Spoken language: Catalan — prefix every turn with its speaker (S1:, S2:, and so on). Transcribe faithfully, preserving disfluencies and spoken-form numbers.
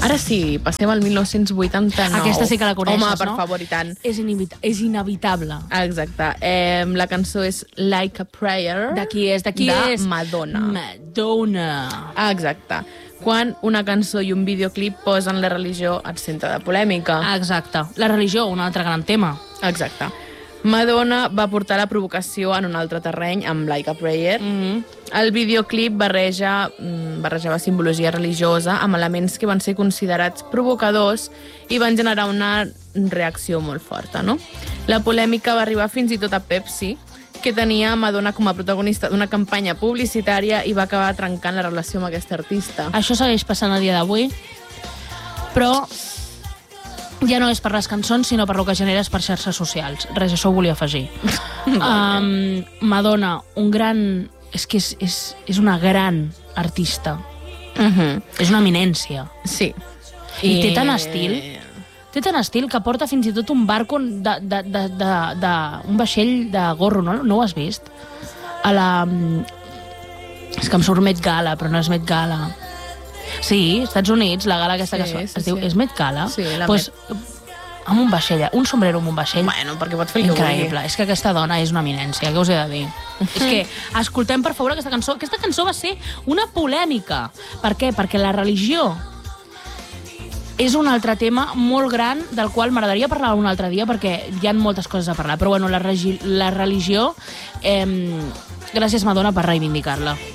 S1: Ara sí, passem al mil nou-cents vuitanta-nou.
S2: Aquesta sí que la coneixes, no?
S1: Home, per favor, i tant.
S2: És, inevita és inevitable.
S1: Exacte. Eh, la cançó és Like a Prayer.
S2: De qui és? De qui és?
S1: De Madonna.
S2: Madonna.
S1: Exacte. Quan una cançó i un videoclip posen la religió al centre de polèmica.
S2: Exacte. La religió, un altre gran tema.
S1: Exacte. Madonna va portar la provocació en un altre terreny amb Like a Prayer.
S2: Mm-hmm.
S1: El videoclip barreja, barrejava simbologia religiosa amb elements que van ser considerats provocadors i van generar una reacció molt forta, no? La polèmica va arribar fins i tot a Pepsi, que tenia Madonna com a protagonista d'una campanya publicitària i va acabar trencant la relació amb aquesta artista.
S2: Això segueix passant a dia d'avui, però ja no és per les cançons, sinó per lo que generes per xarxes socials. Res, això ho volia afegir. um, Madonna, un gran... És que és, és, és una gran artista.
S1: Uh-huh.
S2: És una eminència.
S1: Sí.
S2: I, I té tant estil... Té tant estil que porta fins i tot un barco, de, de, de, de, de, un vaixell de gorro, no? No ho has vist? A la... És que em surt Met Gala, però no és Met Gala. Sí, Estats Units, la gala aquesta sí, que sí, es diu... Sí. És Met Gala?
S1: Sí, la
S2: pues,
S1: Met.
S2: Amb un vaixell, un sombrero amb un vaixell.
S1: Bueno, perquè pot fer el que vulgui.
S2: Increïble. És que aquesta dona és una eminència, què us he de dir? És que escoltem, per favor, aquesta cançó. Aquesta cançó va ser una polèmica. Per què? Perquè la religió és un altre tema molt gran del qual m'agradaria parlar un altre dia perquè hi ha moltes coses a parlar. Però bueno, la, la religió... Eh, gràcies, Madonna, per reivindicar-la.